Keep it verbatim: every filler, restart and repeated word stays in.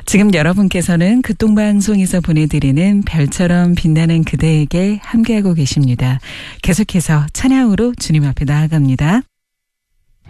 지금 여러분께서는 극동방송에서 보내드리는 별처럼 빛나는 그대에게 함께하고 계십니다. 계속해서 찬양으로 주님 앞에 나아갑니다.